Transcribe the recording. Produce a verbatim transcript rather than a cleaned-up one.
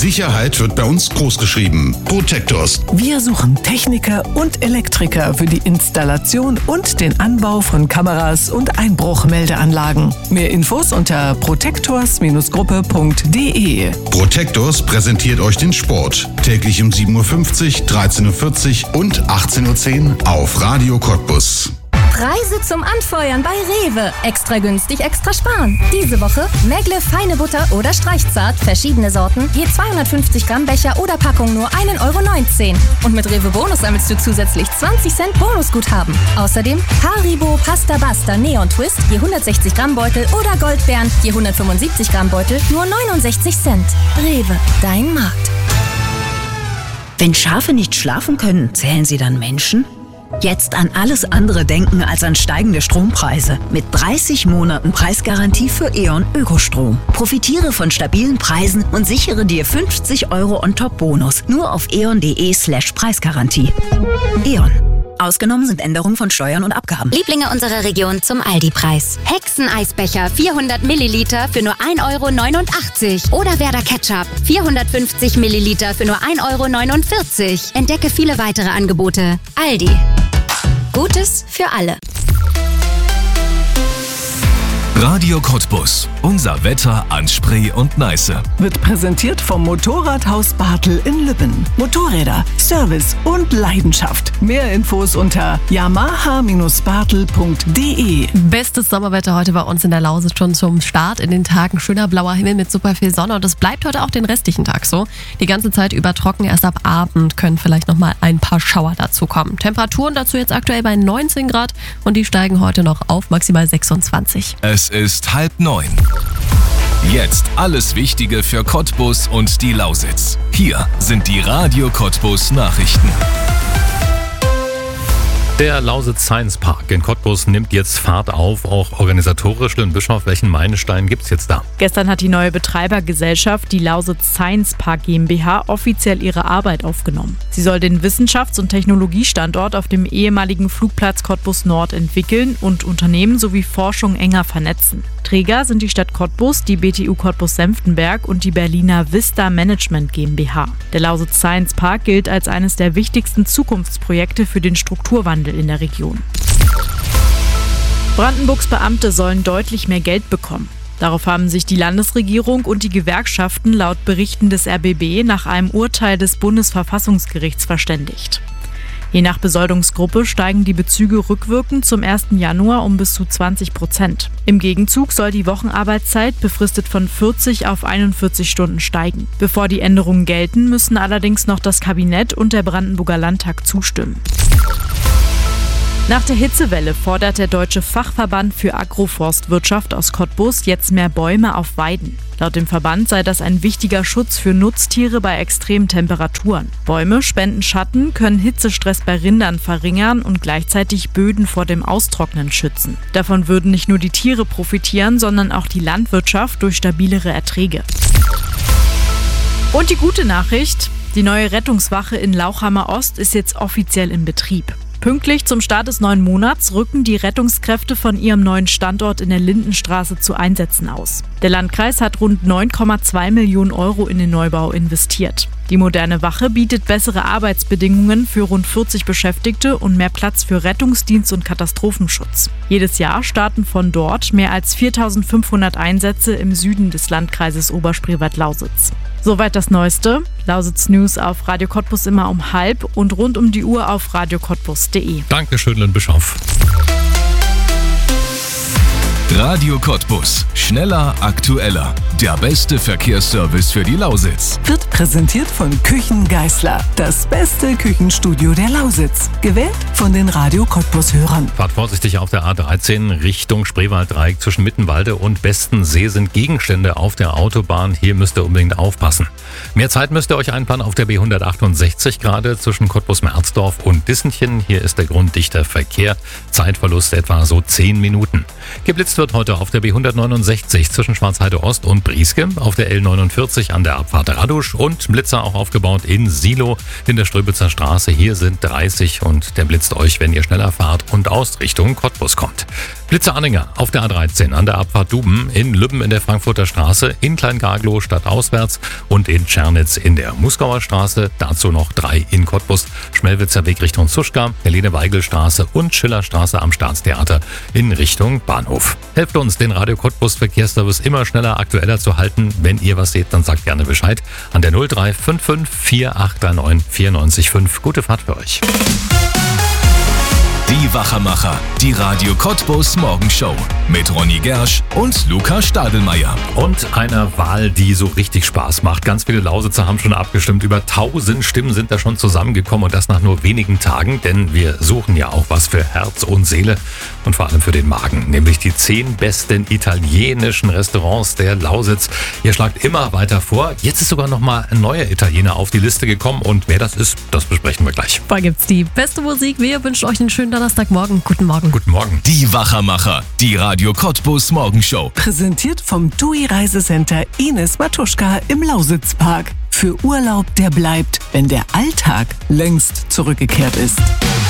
Sicherheit wird bei uns großgeschrieben. Protectors. Wir suchen Techniker und Elektriker für die Installation und den Anbau von Kameras und Einbruchmeldeanlagen. Mehr Infos unter protectors Gruppe punkt de. Protectors präsentiert euch den Sport. Täglich um sieben Uhr fünfzig, dreizehn Uhr vierzig und achtzehn Uhr zehn auf Radio Cottbus. Preise zum Anfeuern bei Rewe. Extra günstig, extra sparen. Diese Woche Megle feine Butter oder Streichzart, verschiedene Sorten, je zweihundertfünfzig Gramm Becher oder Packung nur ein Euro neunzehn. Und mit Rewe Bonus sammelst du zusätzlich zwanzig Cent Bonusguthaben. Außerdem Haribo Pasta Basta Neon Twist, je hundertsechzig Gramm Beutel oder Goldbeeren, je hundertfünfundsiebzig Gramm Beutel, nur neunundsechzig Cent. Rewe, dein Markt. Wenn Schafe nicht schlafen können, zählen sie dann Menschen? Jetzt an alles andere denken als an steigende Strompreise. Mit dreißig Monaten Preisgarantie für E.ON Ökostrom. Profitiere von stabilen Preisen und sichere dir fünfzig Euro On-Top-Bonus. Nur auf eon.de slash Preisgarantie. E.ON. Ausgenommen sind Änderungen von Steuern und Abgaben. Lieblinge unserer Region zum Aldi-Preis. Hexeneisbecher vierhundert Milliliter für nur ein Euro neunundachtzig. Oder Werder Ketchup vierhundertfünfzig Milliliter für nur ein Euro neunundvierzig. Entdecke viele weitere Angebote. Aldi. Gutes für alle. Radio Cottbus. Unser Wetter an Spree und Neiße. Wird präsentiert vom Motorradhaus Bartel in Lübben. Motorräder, Service und Leidenschaft. Mehr Infos unter yamaha Bartel punkt de. Bestes Sommerwetter heute bei uns in der Lausitz schon zum Start in den Tagen. Schöner blauer Himmel mit super viel Sonne und es bleibt heute auch den restlichen Tag so. Die ganze Zeit über trocken, erst ab Abend können vielleicht nochmal ein paar Schauer dazu kommen. Temperaturen dazu jetzt aktuell bei neunzehn Grad und die steigen heute noch auf maximal sechsundzwanzig. Es ist halb neun. Jetzt alles Wichtige für Cottbus und die Lausitz. Hier sind die Radio Cottbus Nachrichten. Der Lausitz Science Park in Cottbus nimmt jetzt Fahrt auf, auch organisatorisch. In Bischof, welchen Meilenstein gibt es jetzt da? Gestern hat die neue Betreibergesellschaft, die Lausitz Science Park GmbH, offiziell ihre Arbeit aufgenommen. Sie soll den Wissenschafts- und Technologiestandort auf dem ehemaligen Flugplatz Cottbus Nord entwickeln und Unternehmen sowie Forschung enger vernetzen. Träger sind die Stadt Cottbus, die B T U Cottbus-Senftenberg und die Berliner Vista Management GmbH. Der Lausitz Science Park gilt als eines der wichtigsten Zukunftsprojekte für den Strukturwandel in der Region. Brandenburgs Beamte sollen deutlich mehr Geld bekommen. Darauf haben sich die Landesregierung und die Gewerkschaften laut Berichten des R B B nach einem Urteil des Bundesverfassungsgerichts verständigt. Je nach Besoldungsgruppe steigen die Bezüge rückwirkend zum ersten Januar um bis zu zwanzig Prozent. Im Gegenzug soll die Wochenarbeitszeit befristet von vierzig auf einundvierzig Stunden steigen. Bevor die Änderungen gelten, müssen allerdings noch das Kabinett und der Brandenburger Landtag zustimmen. Nach der Hitzewelle fordert der Deutsche Fachverband für Agroforstwirtschaft aus Cottbus jetzt mehr Bäume auf Weiden. Laut dem Verband sei das ein wichtiger Schutz für Nutztiere bei extremen Temperaturen. Bäume spenden Schatten, können Hitzestress bei Rindern verringern und gleichzeitig Böden vor dem Austrocknen schützen. Davon würden nicht nur die Tiere profitieren, sondern auch die Landwirtschaft durch stabilere Erträge. Und die gute Nachricht: Die neue Rettungswache in Lauchhammer Ost ist jetzt offiziell in Betrieb. Pünktlich zum Start des neuen Monats rücken die Rettungskräfte von ihrem neuen Standort in der Lindenstraße zu Einsätzen aus. Der Landkreis hat rund neun Komma zwei Millionen Euro in den Neubau investiert. Die moderne Wache bietet bessere Arbeitsbedingungen für rund vierzig Beschäftigte und mehr Platz für Rettungsdienst und Katastrophenschutz. Jedes Jahr starten von dort mehr als viertausendfünfhundert Einsätze im Süden des Landkreises Oberspreewald-Lausitz. Soweit das Neueste. Lausitz News auf Radio Cottbus immer um halb und rund um die Uhr auf radio cottbus punkt de. Dankeschön, Lynn Bischof. Radio Cottbus. Schneller, aktueller. Der beste Verkehrsservice für die Lausitz. Wird präsentiert von Küchen Geisler. Das beste Küchenstudio der Lausitz. Gewählt von den Radio Cottbus-Hörern. Fahrt vorsichtig auf der A dreizehn Richtung Spreewalddreieck. Zwischen Mittenwalde und Bestensee sind Gegenstände auf der Autobahn. Hier müsst ihr unbedingt aufpassen. Mehr Zeit müsst ihr euch einplanen auf der B hundertachtundsechzig gerade zwischen Cottbus-Merzdorf und Dissenchen. Hier ist der Grund dichter Verkehr. Zeitverlust etwa so zehn Minuten. Geblitzt wird heute auf der B hundertneunundsechzig zwischen Schwarzheide Ost und Brieske, auf der L neunundvierzig an der Abfahrt Radusch und Blitzer auch aufgebaut in Silo in der Ströbitzer Straße. Hier sind dreißig und der blitzt euch, wenn ihr schneller fahrt und aus Richtung Cottbus kommt. Blitze-Anhänger auf der A dreizehn an der Abfahrt Duben, in Lübben in der Frankfurter Straße, in Kleingaglow stadtauswärts und in Tschernitz in der Muskauer Straße. Dazu noch drei in Cottbus, Schmelwitzer Weg Richtung Zuschka, Helene-Weigel-Straße und Schillerstraße am Staatstheater in Richtung Bahnhof. Helft uns, den Radio Cottbus Verkehrsservice immer schneller, aktueller zu halten. Wenn ihr was seht, dann sagt gerne Bescheid an der null drei fünf fünf vier acht drei neun vier neun fünf. Gute Fahrt für euch. Die Wachermacher, die Radio Cottbus Morgenshow mit Ronny Gersch und Lukas Stadelmeier. Und einer Wahl, die so richtig Spaß macht. Ganz viele Lausitzer haben schon abgestimmt. Über tausend Stimmen sind da schon zusammengekommen und das nach nur wenigen Tagen. Denn wir suchen ja auch was für Herz und Seele und vor allem für den Magen. Nämlich die zehn besten italienischen Restaurants der Lausitz. Ihr schlagt immer weiter vor. Jetzt ist sogar noch mal ein neuer Italiener auf die Liste gekommen. Und wer das ist, das besprechen wir gleich. Da gibt's die beste Musik. Wir wünschen euch einen schönen Donnerstagmorgen. Guten Morgen. Guten Morgen. Die Wachermacher, die Radio Cottbus Morgenshow. Präsentiert vom T U I Reisecenter Ines Matuschka im Lausitzpark. Für Urlaub, der bleibt, wenn der Alltag längst zurückgekehrt ist.